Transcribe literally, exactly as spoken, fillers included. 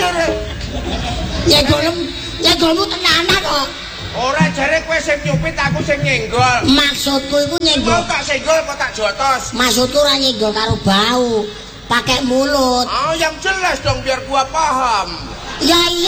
mikir. Nyenggolmu, nyenggolmu tenanan kok. Ora jare kowe sing nyupit aku sing nyenggol. Maksudku iku nyenggol. Mau tak senggol kok tak jotos. Maksudku ora nyenggol karo bau, pakai mulut. Oh, yang jelas dong biar gua paham. Ya iya.